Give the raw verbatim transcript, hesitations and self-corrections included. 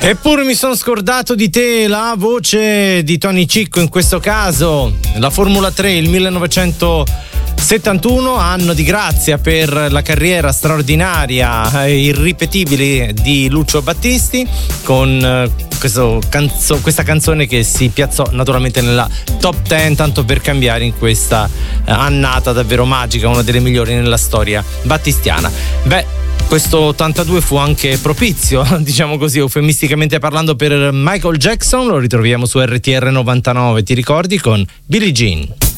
Eppure mi sono scordato di te, la voce di Tony Cicco in questo caso. La Formula tre, il millenovecentosettantuno, anno di grazia per la carriera straordinaria e irripetibile di Lucio Battisti, con questo canzo- questa canzone che si piazzò naturalmente nella top dieci, tanto per cambiare, in questa annata davvero magica, una delle migliori nella storia battistiana. Beh, questo ottantadue fu anche propizio, diciamo così, eufemisticamente parlando, per Michael Jackson. Lo ritroviamo su R T R novantanove, ti ricordi, con Billie Jean.